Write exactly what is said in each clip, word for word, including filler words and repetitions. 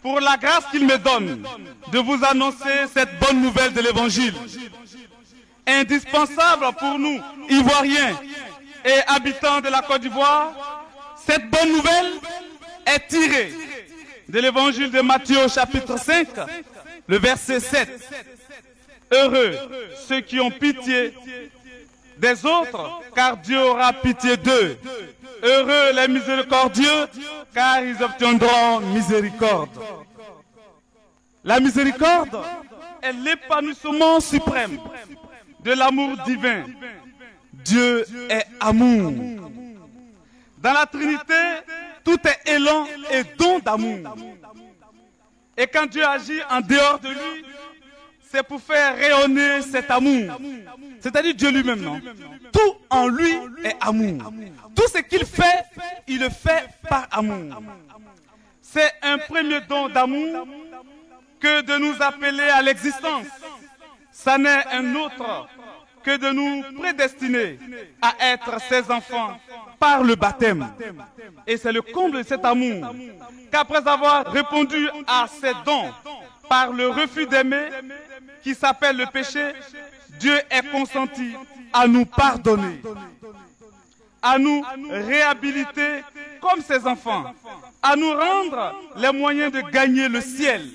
pour la grâce qu'il me donne de vous annoncer cette bonne nouvelle de l'Évangile. Indispensable pour nous, Ivoiriens et habitants de la Côte d'Ivoire, cette bonne nouvelle est tirée de l'Évangile de Matthieu au chapitre cinq, le verset sept. Heureux ceux qui ont pitié des autres, car Dieu aura pitié d'eux. Heureux les miséricordieux, car ils obtiendront miséricorde. La miséricorde est l'épanouissement suprême de l'amour divin. Dieu est amour. Dans la Trinité, tout est élan et don d'amour. Et quand Dieu agit en dehors de lui, c'est pour faire rayonner cet amour. C'est-à-dire Dieu lui-même, non? Tout en lui est amour. Tout ce qu'il fait, il le fait par amour. C'est un premier don d'amour que de nous appeler à l'existence. Ça n'est un autre que de nous prédestiner à être ses enfants par le baptême. Et c'est le comble de cet amour qu'après avoir répondu à ces dons par le refus d'aimer qui s'appelle le péché, Dieu est consenti à nous pardonner, à nous réhabiliter comme ses enfants, à nous rendre les moyens de gagner le ciel.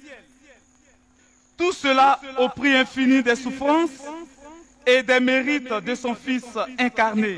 Tout cela au prix infini des souffrances et des mérites de son Fils incarné.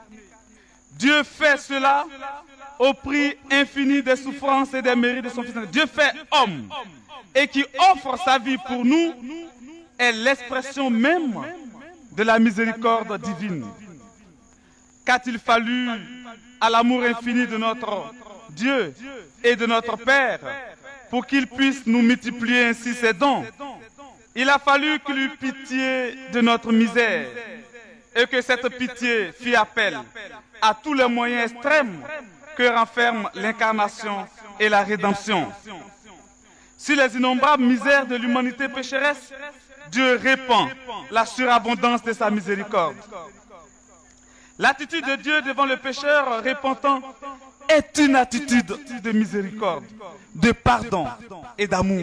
Dieu fait cela au prix infini des souffrances et des mérites de son Fils incarné. Dieu fait homme et qui offre sa vie pour nous est l'expression même de la miséricorde divine. Qu'a-t-il fallu à l'amour infini de notre Dieu et de notre Père pour qu'il puisse nous multiplier ainsi ses dons? Il a fallu qu'il eût pitié de notre misère et que cette pitié fit appel à tous les moyens extrêmes que renferment l'incarnation et la rédemption. Sur les innombrables misères de l'humanité pécheresse, Dieu répand la surabondance de sa miséricorde. L'attitude de Dieu devant le pécheur repentant est une attitude de miséricorde, de pardon et d'amour.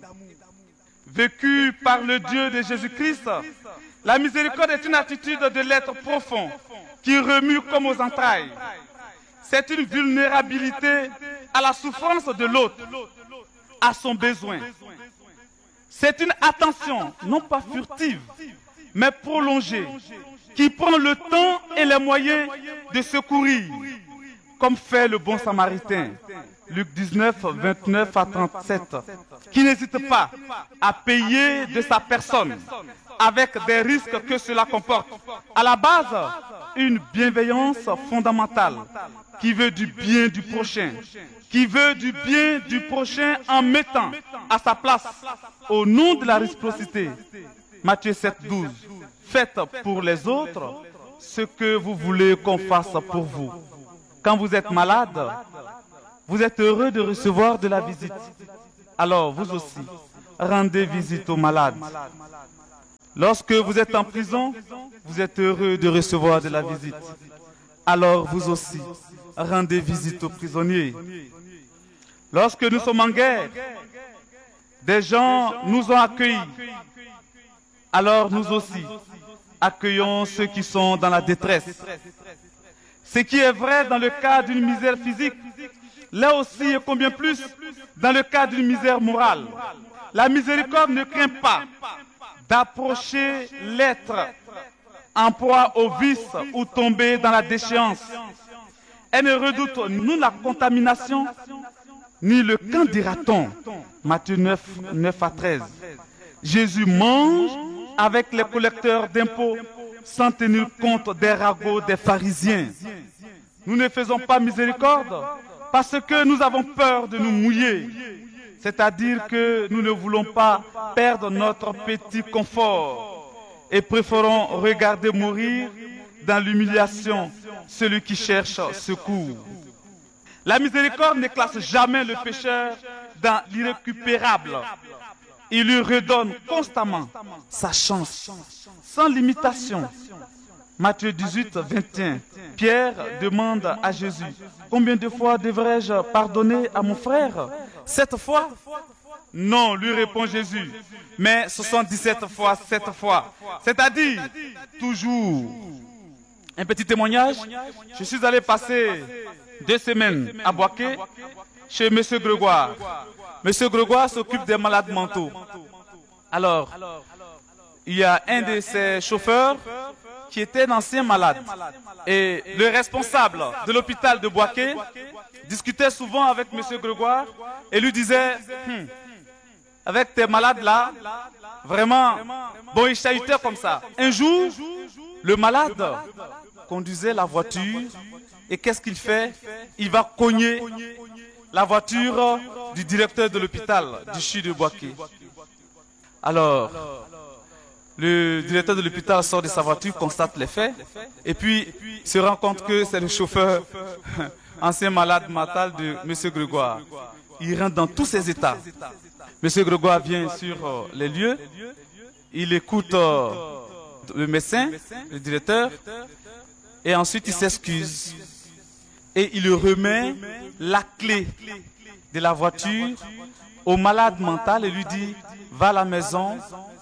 Vécue par le Dieu de Jésus-Christ, la miséricorde est une attitude de l'être profond qui remue comme aux entrailles. C'est une vulnérabilité à la souffrance de l'autre, à son besoin. C'est une attention, non pas furtive, mais prolongée, qui prend le temps et les moyens de secourir, comme fait le bon samaritain. Luc dix-neuf, vingt-neuf à trente-sept, qui n'hésite pas à payer de sa personne avec des risques que cela comporte. À la base, une bienveillance fondamentale qui veut du bien du prochain, qui veut du bien du prochain en mettant à sa place, au nom de la réciprocité. Matthieu sept, douze. Faites pour les autres ce que vous voulez qu'on fasse pour vous. Quand vous êtes malade, vous êtes heureux de recevoir de la visite. Alors, vous aussi, rendez visite aux malades. Lorsque vous êtes en prison, vous êtes heureux de recevoir de la visite. Alors, vous aussi, rendez visite aux prisonniers. Lorsque nous sommes en guerre, des gens nous ont accueillis. Alors, nous aussi, accueillons ceux qui sont dans la détresse. Ce qui est vrai dans le cas d'une misère physique, là aussi et combien plus dans le cas d'une misère morale. La miséricorde ne craint pas d'approcher l'être en proie au vice ou tomber dans la déchéance. Elle ne redoute ni la contamination, ni le qu'en dira-t-on. Matthieu neuf, neuf à treize. Jésus mange avec les collecteurs d'impôts sans tenir compte des ragots des pharisiens. Nous ne faisons pas miséricorde parce que nous avons peur de nous mouiller. C'est-à-dire que nous ne voulons pas perdre notre petit confort et préférons regarder mourir dans l'humiliation celui qui cherche secours. La miséricorde ne classe jamais le pécheur dans l'irrécupérable. Il lui redonne constamment sa chance, sans limitation. Matthieu dix-huit, vingt et un. Pierre demande à Jésus, combien de fois devrais-je pardonner à mon frère? Sept fois? Non, lui répond Jésus, mais soixante-dix-sept fois, sept fois. C'est-à-dire, toujours. Un petit témoignage, je suis allé passer deux semaines à Boaké, chez M. Grégoire. M. Grégoire s'occupe des malades mentaux. Alors, il y a un de ses chauffeurs qui était un ancien malade. Et le responsable de l'hôpital de Boaké discutait souvent avec M. Grégoire et lui disait, hm, avec tes malades là, vraiment, bon, il chahutait comme ça. Un jour, le malade conduisait la voiture et qu'est-ce qu'il fait? Il va cogner la voiture du directeur de l'hôpital du C H U de Boaké. Alors, le directeur de l'hôpital sort de sa voiture, constate les faits, et puis se rend compte que c'est le chauffeur ancien malade mental de M. Grégoire. Il rentre dans tous ses états. M. Grégoire vient sur euh, les lieux, il écoute euh, le médecin, le directeur, et ensuite il s'excuse. Et il remet la clé de la voiture au malade mental et lui dit, va à la maison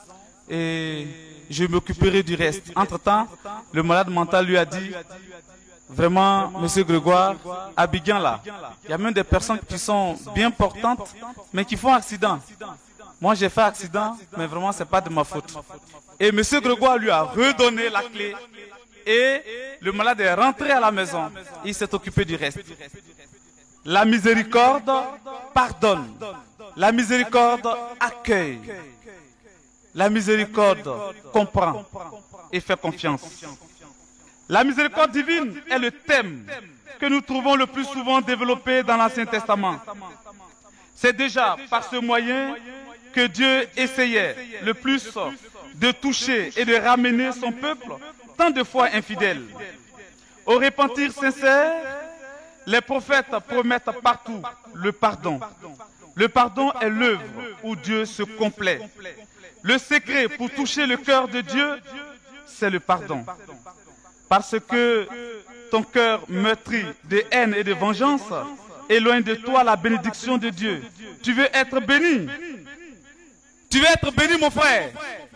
et je m'occuperai du reste. Entre-temps, le malade mental lui a dit, vraiment, Monsieur Grégoire, à Abidjan là, il y a même des personnes qui sont bien portantes, mais qui font accident. Moi, j'ai fait accident, mais vraiment, c'est pas de ma faute. Et Monsieur Grégoire lui a redonné la clé et le malade est rentré à la maison. Il s'est occupé du reste. La miséricorde pardonne. La miséricorde accueille. La miséricorde comprend et fait confiance. La miséricorde divine est le thème que nous trouvons le plus souvent développé dans l'Ancien Testament. C'est déjà par ce moyen que Dieu essayait le plus de toucher et de ramener son peuple tant de fois infidèle. Au repentir sincère, les prophètes promettent partout le pardon. Le pardon est l'œuvre où Dieu se complaît. Le secret pour toucher le cœur de Dieu, c'est le pardon. Parce que ton cœur meurtri de haine et de vengeance éloigne de toi la bénédiction de Dieu. Tu veux être béni. Tu veux être béni, mon frère.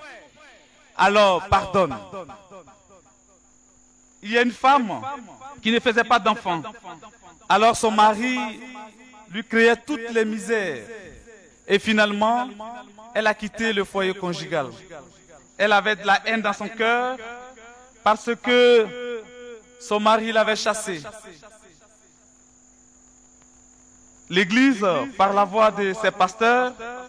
Alors, pardonne. Il y a une femme qui ne faisait pas d'enfant. Alors son mari lui créait toutes les misères. Et finalement, elle a quitté le foyer conjugal. Elle avait de la haine dans son cœur parce que son mari l'avait chassée. L'Église, par la voix de ses pasteurs,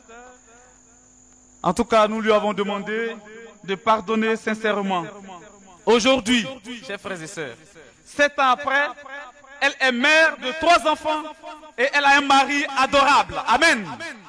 en tout cas, nous lui avons demandé de pardonner sincèrement. Aujourd'hui, chers frères et sœurs, sept ans après, elle est mère de trois enfants et elle a un mari adorable. Amen.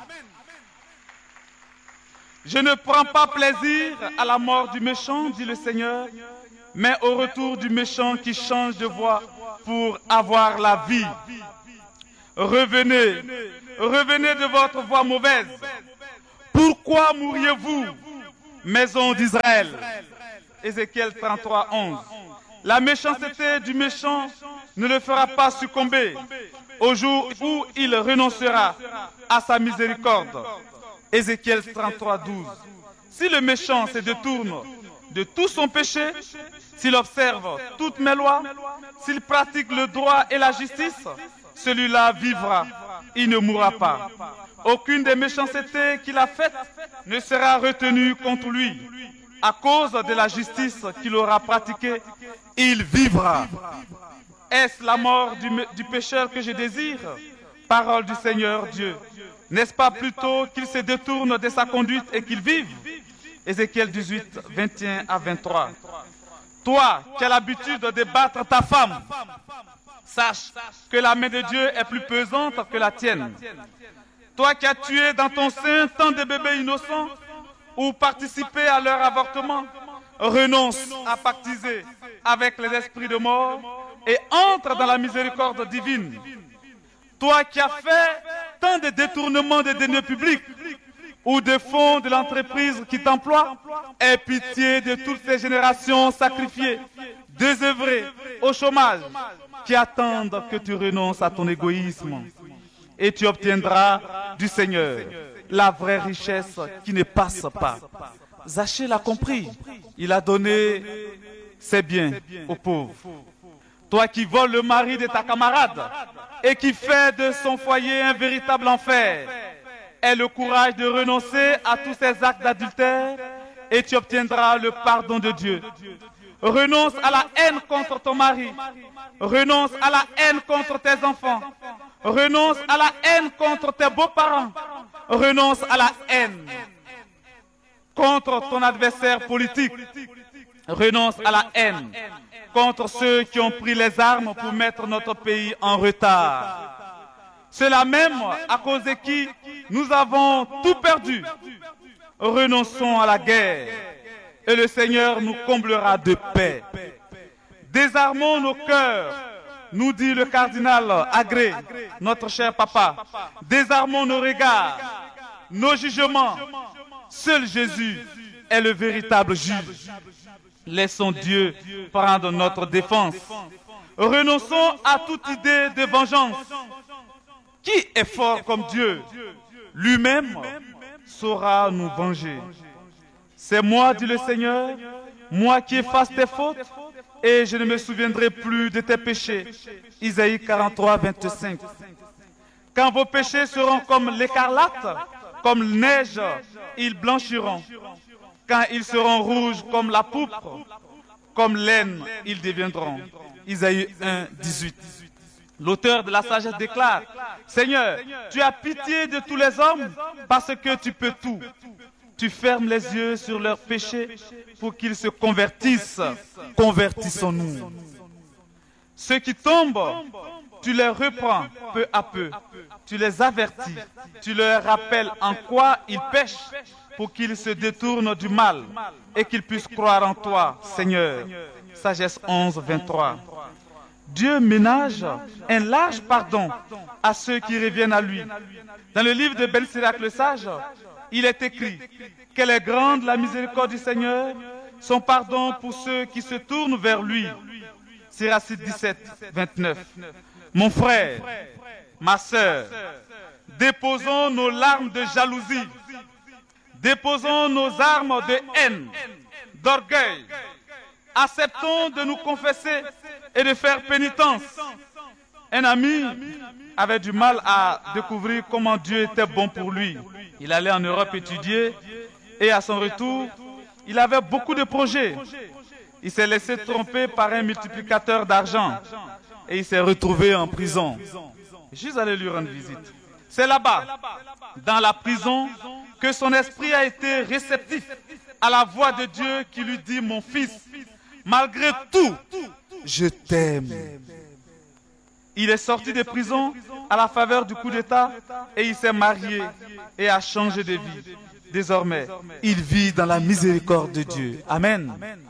Je ne prends pas plaisir à la mort du méchant, dit le Seigneur, mais au retour du méchant qui change de voie pour avoir la vie. Revenez, revenez de votre voie mauvaise. Pourquoi mourriez-vous, maison d'Israël? Ézéchiel trente-trois, onze. La méchanceté du méchant ne le fera pas succomber au jour où il renoncera à sa miséricorde. Ézéchiel trente-trois, douze. Si le méchant se détourne de tout son péché, s'il observe toutes mes lois, s'il pratique le droit et la justice, celui-là vivra, il ne mourra pas. Aucune des méchancetés qu'il a faites ne sera retenue contre lui. À cause de la justice qu'il aura pratiquée, il vivra. Est-ce la mort du, du pécheur que je désire? Parole du Seigneur Dieu. N'est-ce pas plutôt qu'il se détourne de sa conduite et qu'il vive? Ézéchiel dix-huit, vingt et un à vingt-trois. Toi qui as l'habitude de battre ta femme, sache que la main de Dieu est plus pesante que la tienne. Toi qui as tué dans ton sein tant de bébés innocents ou participé à leur avortement, renonce à pactiser avec les esprits de mort et entre dans la miséricorde divine. Toi qui as fait tant de détournements de deniers publics ou de fonds de l'entreprise qui t'emploie, aie pitié de toutes ces générations sacrifiées désœuvrés, au chômage, qui attendent que tu renonces à ton égoïsme. Et tu obtiendras du Seigneur la vraie richesse qui ne passe pas. Zachée l'a compris. Il a donné ses biens aux pauvres. Toi qui voles le mari de ta camarade et qui fais de son foyer un véritable enfer, aie le courage de renoncer à tous ces actes d'adultère et tu obtiendras le pardon de Dieu. Renonce à la haine contre ton mari. Renonce à la haine contre tes enfants. Renonce à la haine contre tes beaux-parents. Renonce à la haine contre ton adversaire politique. Renonce à la haine contre ceux qui ont pris les armes pour mettre notre pays en retard. Ceux-là même à cause de qui nous avons tout perdu. Renonçons à la guerre et le Seigneur nous comblera de paix. Désarmons nos cœurs, nous dit le cardinal Agré, notre cher papa. Désarmons nos regards, nos jugements. Seul Jésus est le véritable juge. Laissons Dieu prendre notre défense. Renonçons à toute idée de vengeance. Qui est fort comme Dieu? Lui-même saura nous venger. C'est moi, dit le Seigneur, moi qui efface tes fautes, et je ne me souviendrai plus de tes péchés. Isaïe quarante-trois, vingt-cinq. Quand vos péchés seront comme l'écarlate, comme neige, ils blanchiront. Quand ils seront rouges comme la pourpre, comme laine, ils deviendront. Isaïe un, dix-huit. L'auteur de la sagesse déclare, Seigneur, tu as pitié de tous les hommes parce que tu peux tout. Tu fermes les yeux sur leurs péchés pour qu'ils se convertissent. Convertissons-nous. Ceux qui tombent, tu les reprends peu à peu. Tu les avertis. Tu leur rappelles en quoi ils pêchent pour qu'ils se détournent du mal et qu'ils puissent croire en toi, Seigneur. Sagesse onze, vingt-trois. Dieu ménage un large pardon à ceux qui reviennent à lui. Dans le livre de Ben Sirac le sage, il est écrit « Quelle est grande la miséricorde du Seigneur, son pardon pour ceux qui se tournent vers lui. » Siracide dix-sept, vingt-neuf. Mon frère, ma sœur, déposons nos larmes de jalousie, déposons nos armes de haine, d'orgueil. Acceptons de nous confesser et de faire pénitence. Un ami avait du mal à découvrir comment Dieu était bon pour lui. Il allait en Europe étudier et à son retour, il avait beaucoup de projets. Il s'est laissé tromper par un multiplicateur d'argent et il s'est retrouvé en prison. Je suis allé lui rendre visite. C'est là-bas, dans la prison, que son esprit a été réceptif à la voix de Dieu qui lui dit « Mon fils, malgré tout, je t'aime. » Il est sorti de prison à la faveur du coup d'État et il s'est marié et a changé de vie. Désormais, il vit dans la miséricorde de Dieu. Amen.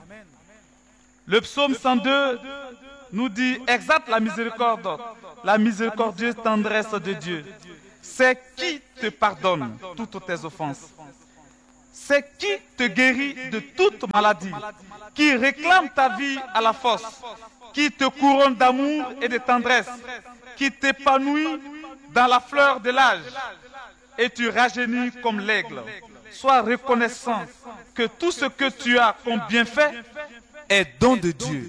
Le psaume cent deux nous dit « Exalte la miséricorde, la miséricordieuse tendresse de Dieu. C'est qui te pardonne toutes tes offenses. C'est qui te guérit de toute maladie, qui réclame ta vie à la force, qui te couronne d'amour et de tendresse, qui t'épanouit dans la fleur de l'âge, et tu rajeunis comme l'aigle. Sois reconnaissant que tout ce que tu as comme bienfait est don de Dieu.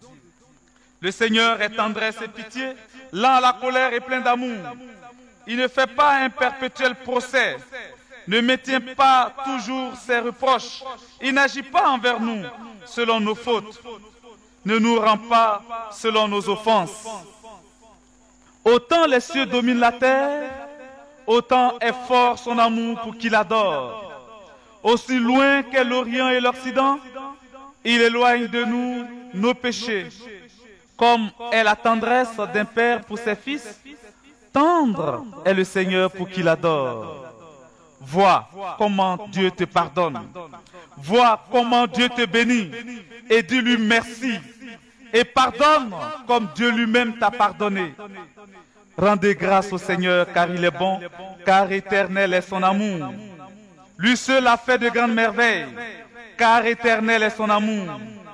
Le Seigneur est tendresse et pitié, lent à la colère et plein d'amour. Il ne fait pas un perpétuel procès, ne maintient pas toujours ses reproches. Il n'agit pas envers nous selon nos fautes, ne nous rend pas selon nos offenses. Autant les cieux dominent la terre, autant est fort son amour pour qui l'adore. Aussi loin qu'est l'Orient et l'Occident, il éloigne de nous nos péchés. Comme est la tendresse d'un père pour ses fils, tendre est le Seigneur pour qui l'adore. Vois comment Dieu te pardonne. Vois comment Dieu te bénit. Et dis-lui merci. Et pardonne comme Dieu lui-même t'a pardonné. Rendez grâce au Seigneur car il est bon, car éternel est son amour. Lui seul a fait de grandes merveilles, car éternel est son amour.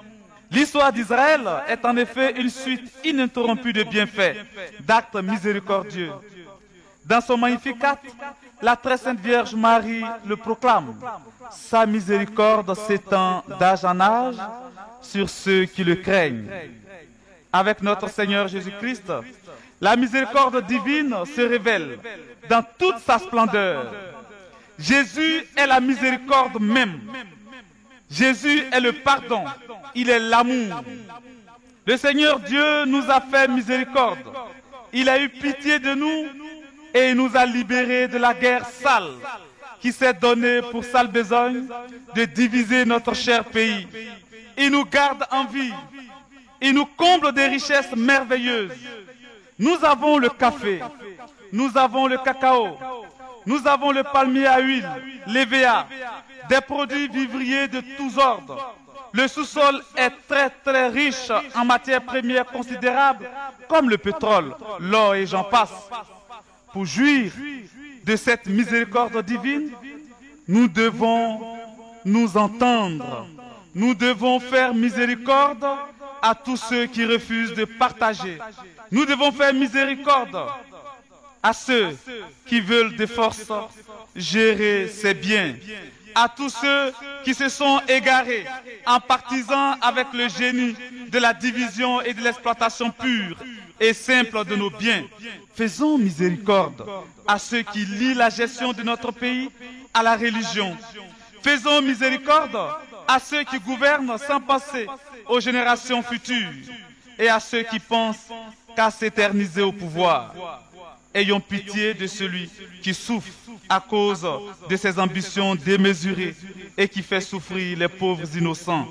L'histoire d'Israël est en effet une suite ininterrompue de bienfaits, d'actes miséricordieux. Dans son Magnificat, la très sainte Vierge Marie le proclame. Sa miséricorde s'étend d'âge en âge sur ceux qui le craignent. Avec notre Seigneur Jésus-Christ, la miséricorde divine se révèle dans toute sa splendeur. Jésus est la miséricorde même. Jésus est le pardon, il est l'amour. Le Seigneur Dieu nous a fait miséricorde. Il a eu pitié de nous et il nous a libérés de la guerre sale qui s'est donnée pour sale besogne de diviser notre cher pays. Il nous garde en vie. Il nous comble des richesses merveilleuses. Nous avons le café, nous avons le cacao, nous avons le palmier à huile, l'E V A, des produits vivriers de tous ordres. Le sous-sol est très très riche en matières premières considérables comme le pétrole, l'or et j'en passe. Pour jouir de cette miséricorde divine, nous devons nous entendre. Nous devons faire miséricorde à tous ceux qui refusent de partager. Nous devons faire miséricorde à ceux qui veulent de force gérer ces biens, à tous ceux qui se sont égarés en partisans avec le génie de la division et de l'exploitation pure et simple de nos biens. Faisons miséricorde à ceux qui lient la gestion de notre pays à la religion. Faisons miséricorde à ceux qui gouvernent sans penser aux générations futures et à ceux qui pensent qu'à s'éterniser au pouvoir. Ayons pitié de celui qui souffre à cause de ses ambitions démesurées et qui fait souffrir les pauvres innocents.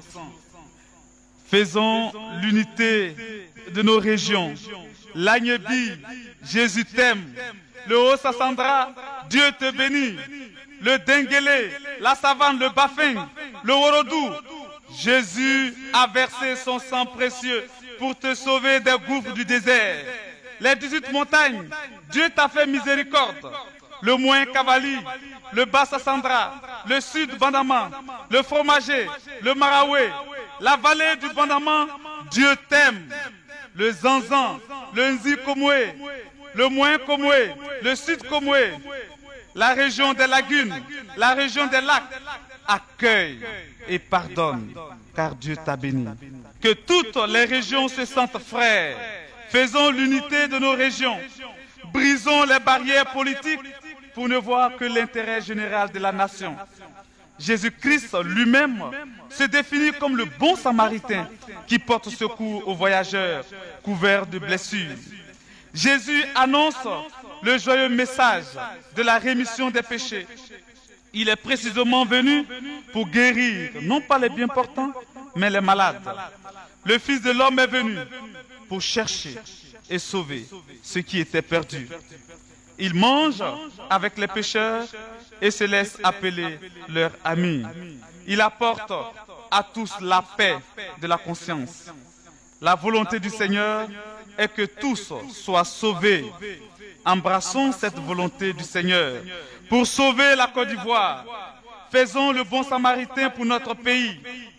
Faisons l'unité de nos régions. L'Agnebi, Jésus t'aime. Le Haut-Sassandra, Dieu te bénit. Le Denguélé, la savane, le Bafing, le Worodou. Jésus a versé son sang précieux pour te sauver des gouffres du désert. Les dix-huit montagnes, Dieu t'a fait miséricorde. Le Moyen Cavali, le Bas-Sassandra, le Sud Bandama, le Fromager, le Maraoué, la vallée du Bandama, Dieu t'aime. Le Zanzan, le Nzi Komoué, le Moyen Komoué, le Sud Komoué, la région des lagunes, la région des lacs, accueille et pardonne, car Dieu t'a béni. Que toutes les régions se sentent frères. Faisons l'unité de nos régions. Brisons les barrières politiques pour ne voir que l'intérêt général de la nation. Jésus-Christ lui-même se définit comme le bon samaritain qui porte secours aux voyageurs couverts de blessures. Jésus annonce le joyeux message de la rémission des péchés. Il est précisément venu pour guérir, non pas les bien portants, mais les malades. Le Fils de l'homme est venu pour chercher et sauver ceux qui étaient perdus. Il mange avec les pécheurs et se laisse appeler leur ami. Il apporte à tous la paix de la conscience. La volonté du Seigneur est que tous soient sauvés. Embrassons cette volonté du Seigneur pour sauver la Côte d'Ivoire. Faisons le bon samaritain pour notre pays.